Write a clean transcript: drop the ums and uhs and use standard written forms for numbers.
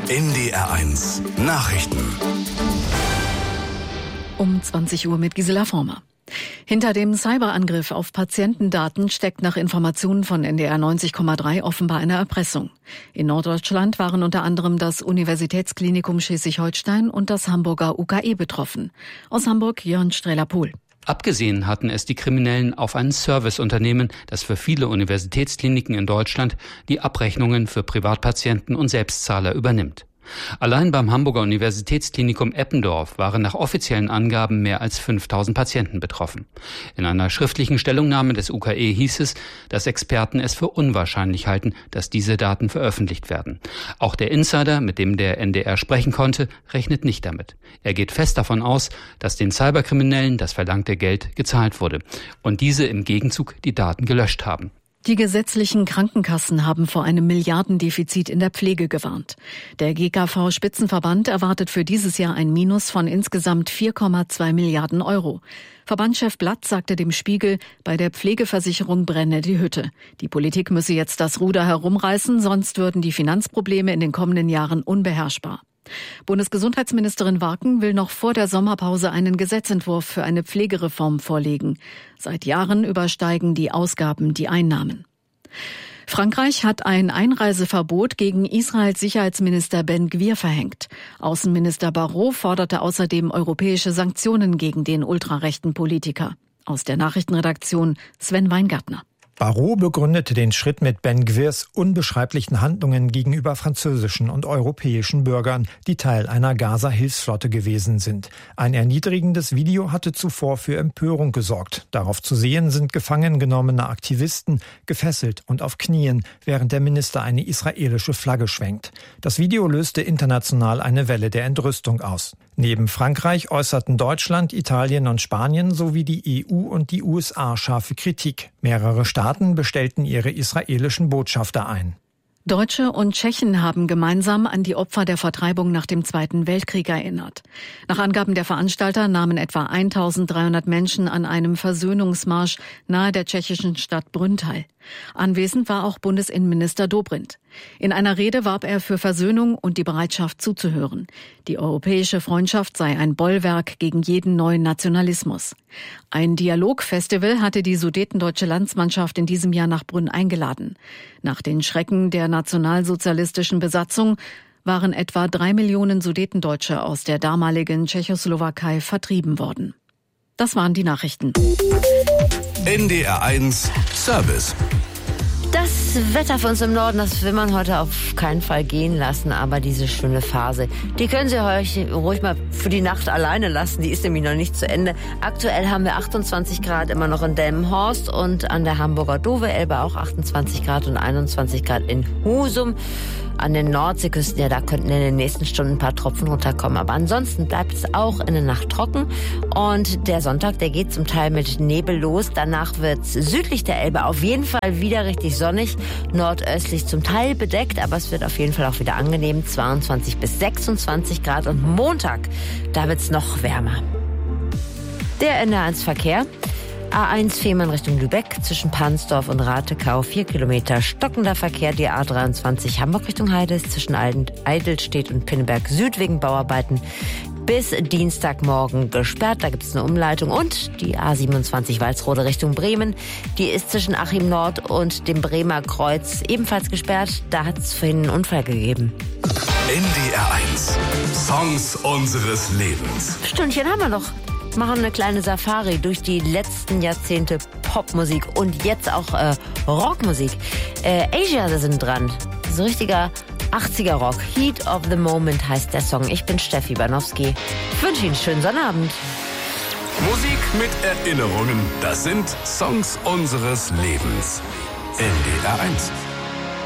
NDR1 Nachrichten. Um 20 Uhr mit Gisela Former. Hinter dem Cyberangriff auf Patientendaten steckt nach Informationen von NDR 90,3 offenbar eine Erpressung. In Norddeutschland waren unter anderem das Universitätsklinikum Schleswig-Holstein und das Hamburger UKE betroffen. Aus Hamburg Jörn Strehler-Pohl. Abgesehen hatten es die Kriminellen auf ein Serviceunternehmen, das für viele Universitätskliniken in Deutschland die Abrechnungen für Privatpatienten und Selbstzahler übernimmt. Allein beim Hamburger Universitätsklinikum Eppendorf waren nach offiziellen Angaben mehr als 5000 Patienten betroffen. In einer schriftlichen Stellungnahme des UKE hieß es, dass Experten es für unwahrscheinlich halten, dass diese Daten veröffentlicht werden. Auch der Insider, mit dem der NDR sprechen konnte, rechnet nicht damit. Er geht fest davon aus, dass den Cyberkriminellen das verlangte Geld gezahlt wurde und diese im Gegenzug die Daten gelöscht haben. Die gesetzlichen Krankenkassen haben vor einem Milliardendefizit in der Pflege gewarnt. Der GKV-Spitzenverband erwartet für dieses Jahr ein Minus von insgesamt 4,2 Milliarden Euro. Verbandschef Blatt sagte dem Spiegel, bei der Pflegeversicherung brenne die Hütte. Die Politik müsse jetzt das Ruder herumreißen, sonst würden die Finanzprobleme in den kommenden Jahren unbeherrschbar. Bundesgesundheitsministerin Warken will noch vor der Sommerpause einen Gesetzentwurf für eine Pflegereform vorlegen. Seit Jahren übersteigen die Ausgaben die Einnahmen. Frankreich hat ein Einreiseverbot gegen Israels Sicherheitsminister Ben Gvir verhängt. Außenminister Barrot forderte außerdem europäische Sanktionen gegen den ultrarechten Politiker. Aus der Nachrichtenredaktion Sven Weingartner. Barrot begründete den Schritt mit Ben Gvirs unbeschreiblichen Handlungen gegenüber französischen und europäischen Bürgern, die Teil einer Gaza-Hilfsflotte gewesen sind. Ein erniedrigendes Video hatte zuvor für Empörung gesorgt. Darauf zu sehen sind gefangen genommene Aktivisten, gefesselt und auf Knien, während der Minister eine israelische Flagge schwenkt. Das Video löste international eine Welle der Entrüstung aus. Neben Frankreich äußerten Deutschland, Italien und Spanien sowie die EU und die USA scharfe Kritik. Mehrere Staaten bestellten ihre israelischen Botschafter ein. Deutsche und Tschechen haben gemeinsam an die Opfer der Vertreibung nach dem Zweiten Weltkrieg erinnert. Nach Angaben der Veranstalter nahmen etwa 1300 Menschen an einem Versöhnungsmarsch nahe der tschechischen Stadt Brünn teil. Anwesend war auch Bundesinnenminister Dobrindt. In einer Rede warb er für Versöhnung und die Bereitschaft zuzuhören. Die europäische Freundschaft sei ein Bollwerk gegen jeden neuen Nationalismus. Ein Dialogfestival hatte die sudetendeutsche Landsmannschaft in diesem Jahr nach Brünn eingeladen. Nach den Schrecken der nationalsozialistischen Besatzung waren etwa 3 Millionen Sudetendeutsche aus der damaligen Tschechoslowakei vertrieben worden. Das waren die Nachrichten. NDR1 Service. Das Wetter für uns im Norden, das will man heute auf keinen Fall gehen lassen, aber diese schöne Phase, die können Sie euch ruhig mal für die Nacht alleine lassen, die ist nämlich noch nicht zu Ende. Aktuell haben wir 28 Grad immer noch in Delmenhorst und an der Hamburger Dove-Elbe auch 28 Grad und 21 Grad in Husum. An den Nordseeküsten, ja, da könnten in den nächsten Stunden ein paar Tropfen runterkommen. Aber ansonsten bleibt es auch in der Nacht trocken. Und der Sonntag, der geht zum Teil mit Nebel los. Danach wird es südlich der Elbe auf jeden Fall wieder richtig sonnig. Nordöstlich zum Teil bedeckt, aber es wird auf jeden Fall auch wieder angenehm. 22 bis 26 Grad. Und Montag, da wird es noch wärmer. Der NDR1-Verkehr. A1 Fehmarn Richtung Lübeck, zwischen Pansdorf und Ratekau 4 Kilometer stockender Verkehr. Die A23 Hamburg Richtung Heide ist zwischen Eidelstedt und Pinneberg Süd wegen Bauarbeiten bis Dienstagmorgen gesperrt. Da gibt es eine Umleitung. Und die A27 Walsrode Richtung Bremen, die ist zwischen Achim Nord und dem Bremer Kreuz ebenfalls gesperrt. Da hat es vorhin einen Unfall gegeben. NDR1 Songs unseres Lebens. Stündchen haben wir noch. Machen eine kleine Safari durch die letzten Jahrzehnte Popmusik und jetzt auch Rockmusik. Asia sind dran. So richtiger 80er Rock. Heat of the Moment heißt der Song. Ich bin Steffi Banowski. Ich wünsche Ihnen einen schönen Sonnabend. Musik mit Erinnerungen. Das sind Songs unseres Lebens. NDR1.